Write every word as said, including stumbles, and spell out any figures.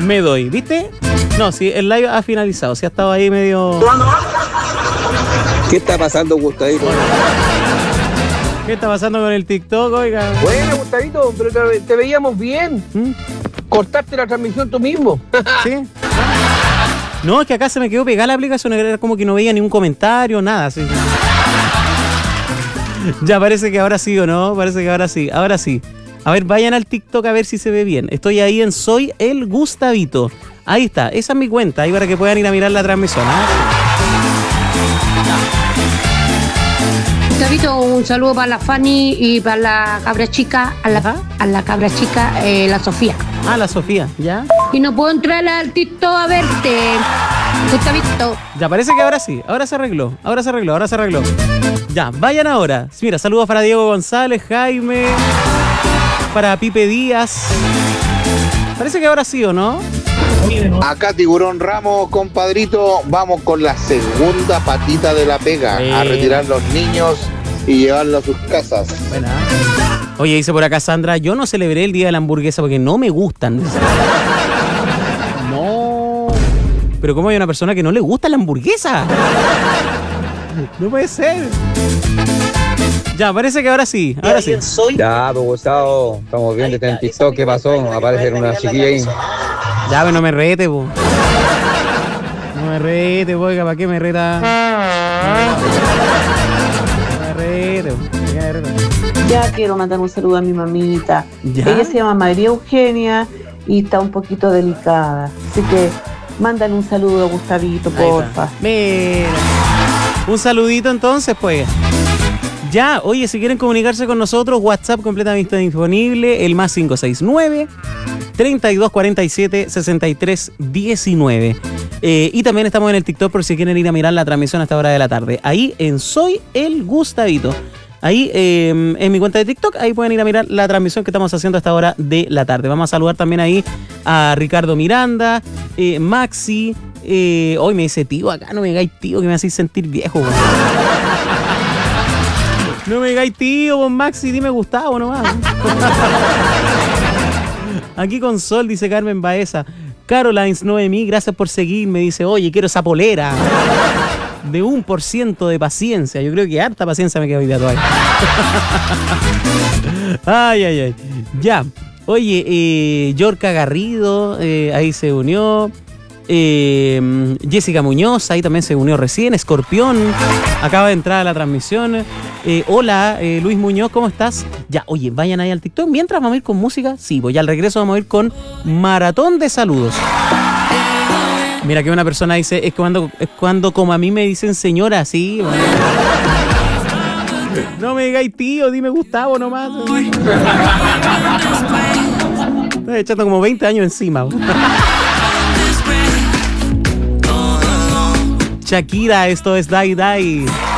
Me doy, ¿viste? No, sí, el live ha finalizado, sí ha estado ahí medio... ¿Qué está pasando, Gustavito? ¿Qué está pasando con el TikTok, oiga? Bueno, Gustavito, pero te, te veíamos bien. ¿Mm? Cortaste la transmisión tú mismo. ¿Sí? No, es que acá se me quedó pegada la aplicación, era como que no veía ningún comentario, nada. Sí. Ya parece que ahora sí o no, parece que ahora sí, ahora sí. A ver, vayan al TikTok a ver si se ve bien. Estoy ahí en Soy el Gustavito. Ahí está, esa es mi cuenta, ahí para que puedan ir a mirar la transmisión. ¿eh? Gustavito, un saludo para la Fanny y para la cabra chica, a la, a la cabra chica, eh, la Sofía. Ah, la Sofía, ¿ya? Y no puedo entrar al TikTok a verte, Gustavito. Ya, parece que ahora sí, ahora se arregló, ahora se arregló, ahora se arregló. Ya, vayan ahora. Mira, saludos para Diego González, Jaime, para Pipe Díaz. Parece que ahora sí, ¿o no? Acá Tiburón Ramos, compadrito, vamos con la segunda patita de la pega, sí. A retirar los niños y llevarlos a sus casas. Buena. Oye, dice por acá Sandra, yo no celebré el día de la hamburguesa porque no me gustan. No. Pero ¿cómo hay una persona que no le gusta la hamburguesa? No puede ser. Ya, parece que ahora sí, ahora sí. Ya, pues Gustavo, estamos viendo en TikTok, ¿qué pasó? Aparece una chiquilla ahí. Ya, pero no me rete, po. No me rete, po, oiga, ¿para qué me reta? No me rete, po. ¿Para qué me reta? Ya quiero mandar un saludo a mi mamita. ¿Ya? Ella se llama María Eugenia y está un poquito delicada. Así que mándale un saludo a Gustavito, porfa. Mira. Un saludito entonces, pues. Ya, oye, si quieren comunicarse con nosotros, WhatsApp completamente disponible, el más cinco seis nueve, treinta y dos cuarenta y siete, sesenta y tres diecinueve. Eh, y también estamos en el TikTok por si quieren ir a mirar la transmisión a esta hora de la tarde. Ahí en Soy el Gustavito. Ahí eh, en mi cuenta de TikTok, ahí pueden ir a mirar la transmisión que estamos haciendo a esta hora de la tarde. Vamos a saludar también ahí a Ricardo Miranda, eh, Maxi. Eh, hoy me dice tío acá, no me digáis tío que me hacéis sentir viejo. Güey. No me digáis tío, vos Maxi, dime Gustavo nomás. Aquí con Sol, dice Carmen Baeza. Carolines Noemí, gracias por seguirme. Dice, oye, quiero esa polera. De un por ciento de paciencia. Yo creo que harta paciencia me quedo hoy día todavía. Ay, ay, ay. Ya. Oye, eh, Yorka Garrido, eh, ahí se unió. Eh, Jessica Muñoz, ahí también se unió recién. Escorpión, acaba de entrar a la transmisión. Eh, hola, eh, Luis Muñoz, ¿cómo estás? Ya, oye, vayan ahí al TikTok. Mientras vamos a ir con música, sí, pues ya al regreso vamos a ir con Maratón de Saludos. Mira que una persona dice, es cuando, es cuando como a mí me dicen señora, sí. Bueno. No me digáis tío, dime Gustavo nomás. Estoy echando como veinte años encima. Shakira, esto es Die Die.